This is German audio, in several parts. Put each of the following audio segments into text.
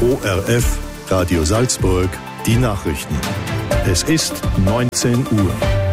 ORF Radio Salzburg, die Nachrichten. Es ist 19 Uhr.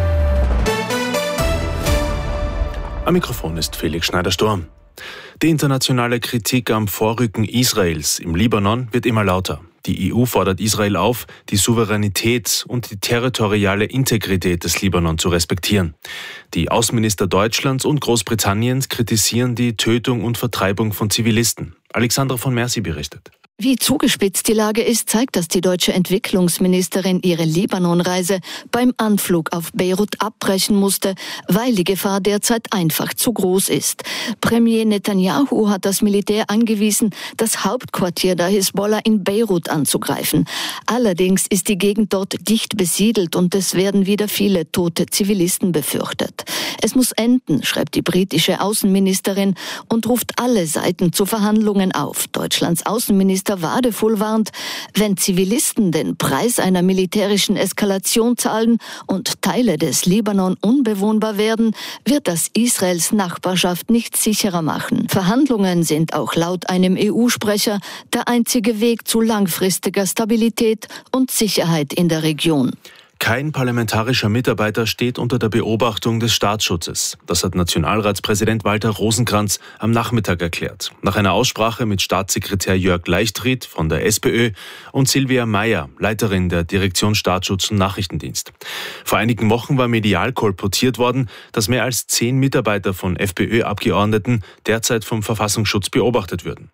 Am Mikrofon ist Felix Schneider-Sturm. Die internationale Kritik am Vorrücken Israels im Libanon wird immer lauter. Die EU fordert Israel auf, die Souveränität und die territoriale Integrität des Libanon zu respektieren. Die Außenminister Deutschlands und Großbritanniens kritisieren die Tötung und Vertreibung von Zivilisten. Alexandra von Mercy berichtet. Wie zugespitzt die Lage ist, zeigt, dass die deutsche Entwicklungsministerin ihre Libanon-Reise beim Anflug auf Beirut abbrechen musste, weil die Gefahr derzeit einfach zu groß ist. Premier Netanyahu hat das Militär angewiesen, das Hauptquartier der Hisbollah in Beirut anzugreifen. Allerdings ist die Gegend dort dicht besiedelt und es werden wieder viele tote Zivilisten befürchtet. Es muss enden, schreibt die britische Außenministerin und ruft alle Seiten zu Verhandlungen auf. Deutschlands Außenminister Wadefull warnt, wenn Zivilisten den Preis einer militärischen Eskalation zahlen und Teile des Libanon unbewohnbar werden, wird das Israels Nachbarschaft nicht sicherer machen. Verhandlungen sind auch laut einem EU-Sprecher der einzige Weg zu langfristiger Stabilität und Sicherheit in der Region. Kein parlamentarischer Mitarbeiter steht unter der Beobachtung des Staatsschutzes. Das hat Nationalratspräsident Walter Rosenkranz am Nachmittag erklärt. Nach einer Aussprache mit Staatssekretär Jörg Leichtfried von der SPÖ und Silvia Meyer, Leiterin der Direktion Staatsschutz und Nachrichtendienst. Vor einigen Wochen war medial kolportiert worden, dass mehr als 10 Mitarbeiter von FPÖ-Abgeordneten derzeit vom Verfassungsschutz beobachtet würden.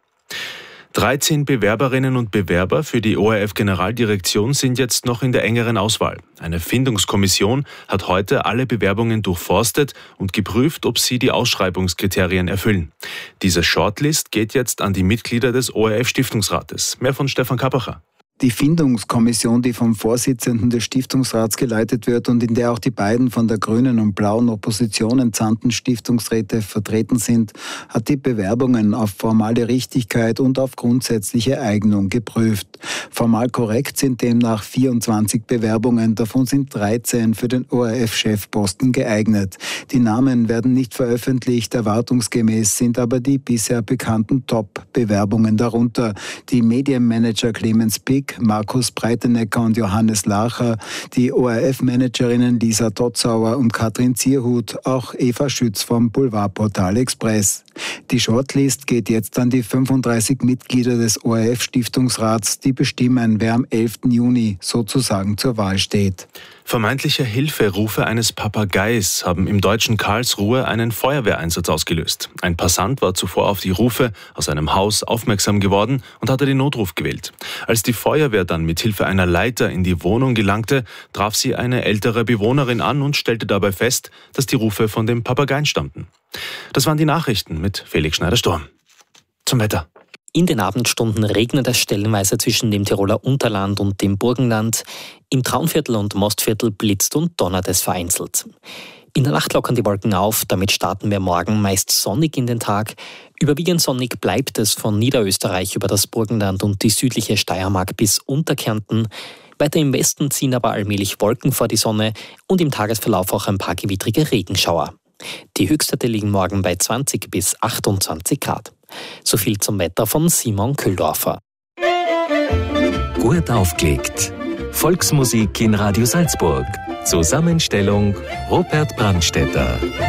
13 Bewerberinnen und Bewerber für die ORF-Generaldirektion sind jetzt noch in der engeren Auswahl. Eine Findungskommission hat heute alle Bewerbungen durchforstet und geprüft, ob sie die Ausschreibungskriterien erfüllen. Diese Shortlist geht jetzt an die Mitglieder des ORF-Stiftungsrates. Mehr von Stefan Kappacher. Die Findungskommission, die vom Vorsitzenden des Stiftungsrats geleitet wird und in der auch die beiden von der grünen und blauen Opposition entsandten Stiftungsräte vertreten sind, hat die Bewerbungen auf formale Richtigkeit und auf grundsätzliche Eignung geprüft. Formal korrekt sind demnach 24 Bewerbungen, davon sind 13 für den ORF-Chefposten geeignet. Die Namen werden nicht veröffentlicht, erwartungsgemäß sind aber die bisher bekannten Top-Bewerbungen darunter. Die Medienmanager Clemens Pick, Markus Breitenecker und Johannes Lacher, die ORF-Managerinnen Lisa Dotzauer und Katrin Zierhut, auch Eva Schütz vom Boulevardportal Express. Die Shortlist geht jetzt an die 35 Mitglieder des ORF-Stiftungsrats, die bestimmen, wer am 11. Juni sozusagen zur Wahl steht. Vermeintliche Hilferufe eines Papageis haben im deutschen Karlsruhe einen Feuerwehreinsatz ausgelöst. Ein Passant war zuvor auf die Rufe aus einem Haus aufmerksam geworden und hatte den Notruf gewählt. Als die Feuerwehr dann mit Hilfe einer Leiter in die Wohnung gelangte, traf sie eine ältere Bewohnerin an und stellte dabei fest, dass die Rufe von dem Papageien stammten. Das waren die Nachrichten mit Felix Schneider-Sturm. Zum Wetter. In den Abendstunden regnet es stellenweise zwischen dem Tiroler Unterland und dem Burgenland. Im Traunviertel und Mostviertel blitzt und donnert es vereinzelt. In der Nacht lockern die Wolken auf, damit starten wir morgen meist sonnig in den Tag. Überwiegend sonnig bleibt es von Niederösterreich über das Burgenland und die südliche Steiermark bis Unterkärnten. Weiter im Westen ziehen aber allmählich Wolken vor die Sonne und im Tagesverlauf auch ein paar gewittrige Regenschauer. Die Höchstwerte liegen morgen bei 20 bis 28 Grad. So viel zum Wetter von Simon Köhldorfer. Gut aufgelegt. Volksmusik in Radio Salzburg. Zusammenstellung Robert Brandstätter.